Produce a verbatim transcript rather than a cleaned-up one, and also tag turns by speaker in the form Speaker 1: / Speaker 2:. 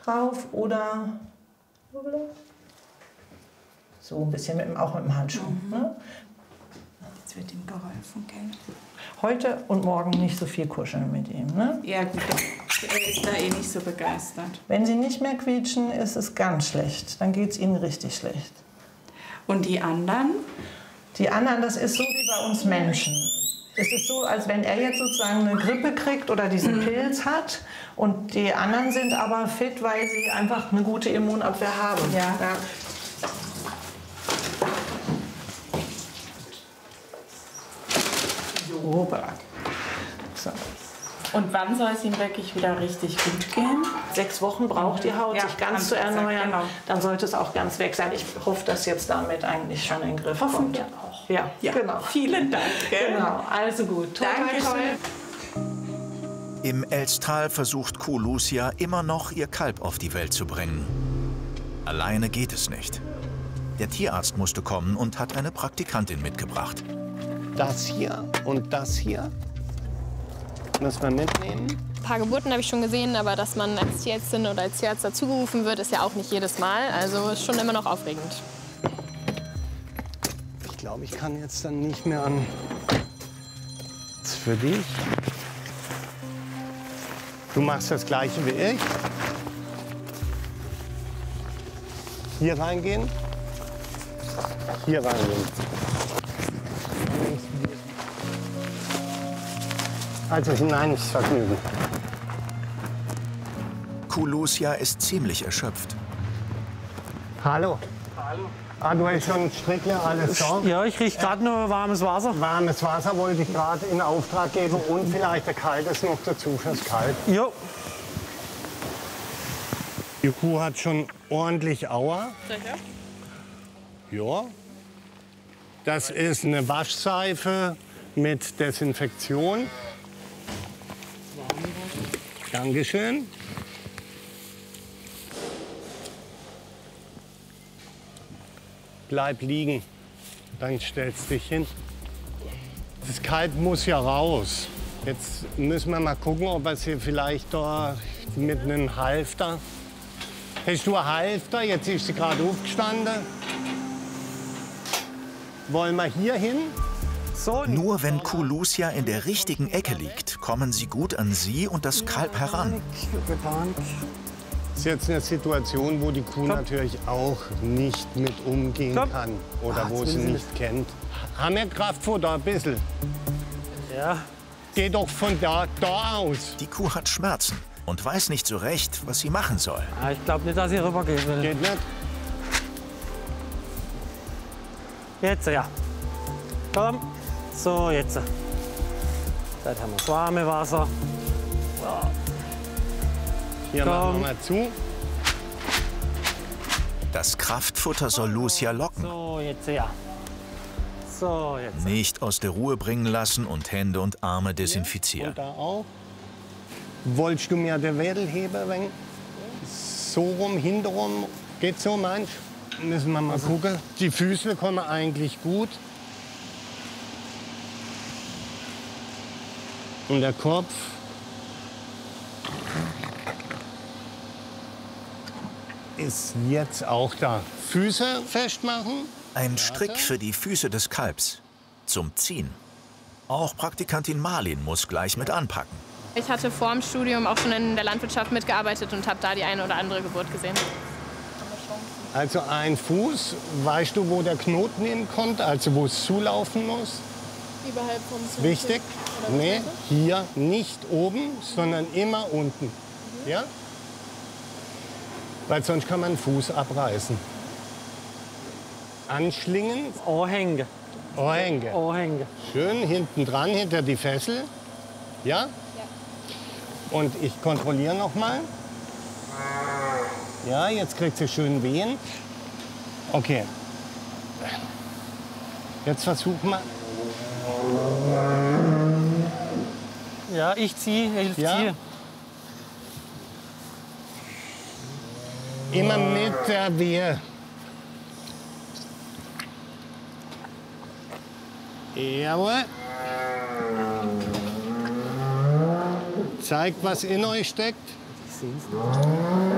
Speaker 1: drauf oder so ein bisschen mit dem, auch mit dem Handschuh.
Speaker 2: Mhm.
Speaker 1: Ne?
Speaker 2: Jetzt wird ihm geholfen, gell?
Speaker 1: Heute und morgen nicht so viel kuscheln mit ihm. Ne?
Speaker 2: Ja gut, er ist da eh nicht so begeistert.
Speaker 1: Wenn sie nicht mehr quietschen, ist es ganz schlecht. Dann geht es ihnen richtig schlecht.
Speaker 2: Und die anderen?
Speaker 1: Die anderen, das ist so wie bei uns Menschen. Es ist so, als wenn er jetzt sozusagen eine Grippe kriegt oder diesen Pilz hat und die anderen sind aber fit, weil sie einfach eine gute Immunabwehr haben.
Speaker 2: Ja.
Speaker 1: Ja. Super. So.
Speaker 2: Und wann soll es ihm wirklich wieder richtig gut gehen?
Speaker 1: Sechs Wochen braucht die Haut,
Speaker 2: Ja,
Speaker 1: sich ganz
Speaker 2: haben
Speaker 1: zu
Speaker 2: Sie gesagt,
Speaker 1: erneuern.
Speaker 2: genau.
Speaker 1: Dann sollte es auch ganz weg sein. Ich hoffe, dass jetzt damit eigentlich schon in den Griff
Speaker 2: Hoffen
Speaker 1: kommt.
Speaker 2: wir auch.
Speaker 1: Ja,
Speaker 2: Ja,
Speaker 1: genau.
Speaker 2: Vielen Dank. Gell?
Speaker 1: Genau, also gut. Toi, toi, toi.
Speaker 2: Dankeschön.
Speaker 3: Im Elstal versucht Kuh Lucia immer noch, ihr Kalb auf die Welt zu bringen. Alleine geht es nicht. Der Tierarzt musste kommen und hat eine Praktikantin mitgebracht.
Speaker 4: Das hier und das hier müssen wir mitnehmen.
Speaker 5: Ein paar Geburten habe ich schon gesehen, aber dass man als Tierärztin oder als Tierarzt dazugerufen wird, ist ja auch nicht jedes Mal. Also ist schon immer noch aufregend.
Speaker 4: Ich glaube, ich kann jetzt dann nicht mehr an. Das ist für dich. Du machst das Gleiche wie ich. Hier reingehen. Hier reingehen. Also hinein, Vergnügen.
Speaker 3: Kuh Lucia ist ziemlich erschöpft.
Speaker 4: Hallo. Hallo. Ah, du hast schon ein Strickler, alles da?
Speaker 6: Ja, ich rieche gerade nur warmes Wasser.
Speaker 4: Warmes Wasser wollte ich gerade in Auftrag geben und vielleicht ein kaltes noch dazu fürs Kalb.
Speaker 6: Jo.
Speaker 4: Die Kuh hat schon ordentlich Aua.
Speaker 5: Sicher?
Speaker 4: Ja. Das ist eine Waschseife mit Desinfektion. Dankeschön. Bleib liegen, dann stellst dich hin. Das Kalb muss ja raus. Jetzt müssen wir mal gucken, ob wir es hier vielleicht da mit einem Halfter. Hast du einen Halfter? Jetzt ist sie gerade aufgestanden. Wollen wir hier hin?
Speaker 6: So.
Speaker 3: Nur wenn Kuh Lucia in der richtigen Ecke liegt, kommen sie gut an sie und das Kalb heran.
Speaker 4: Das ist jetzt eine Situation, wo die Kuh
Speaker 6: Stopp.
Speaker 4: natürlich auch nicht mit umgehen
Speaker 6: Stopp.
Speaker 4: kann oder
Speaker 6: Ah,
Speaker 4: wo
Speaker 6: jetzt
Speaker 4: sie
Speaker 6: will sie
Speaker 4: nicht kennt. Haben wir Kraftfutter ein bisschen?
Speaker 6: Ja.
Speaker 4: Geh doch von da, da aus.
Speaker 3: Die Kuh hat Schmerzen und weiß nicht so recht, was sie machen soll.
Speaker 6: Ah, ich glaube nicht, dass ich rübergehen will.
Speaker 4: Geht nicht?
Speaker 6: Jetzt, ja. Komm. So, jetzt. Jetzt haben wir das warme Wasser.
Speaker 4: Hier
Speaker 6: Komm.
Speaker 4: machen wir mal zu.
Speaker 3: Das Kraftfutter soll Lucia locken.
Speaker 6: So, jetzt, ja. So, jetzt.
Speaker 3: Nicht aus der Ruhe bringen lassen und Hände und Arme
Speaker 4: Und
Speaker 3: desinfizieren.
Speaker 4: da auch. Wolltest du mir den Wedel heben? Wenn so rum, hinterrum? Geht so, manch? Müssen wir mal gucken. Die Füße kommen eigentlich gut. Und der Kopf. Ist jetzt auch da. Füße festmachen.
Speaker 3: Ein Strick für die Füße des Kalbs. Zum Ziehen. Auch Praktikantin Marlin muss gleich mit anpacken.
Speaker 5: Ich hatte vor dem Studium auch schon in der Landwirtschaft mitgearbeitet und habe da die eine oder andere Geburt gesehen.
Speaker 4: Also ein Fuß, weißt du, wo der Knoten hinkommt, also wo es zulaufen muss?
Speaker 5: Überhalb vom Zug.
Speaker 4: Wichtig? Nee, hier nicht oben, sondern immer unten. Ja? Weil sonst kann man den Fuß abreißen. Anschlingen,
Speaker 6: Ohrhänge.
Speaker 4: Ohrhänge.
Speaker 6: Ohrhänge.
Speaker 4: Schön hinten dran, hinter die Fessel. Ja? Ja. Und ich kontrolliere noch mal. Ja, jetzt kriegt sie schön Wehen. Okay. Jetzt versuchen wir.
Speaker 6: Ja, ich ziehe, ich
Speaker 4: Ja?
Speaker 6: ziehe.
Speaker 4: Immer mit der Wehe. Jawohl. Zeigt, was in euch steckt.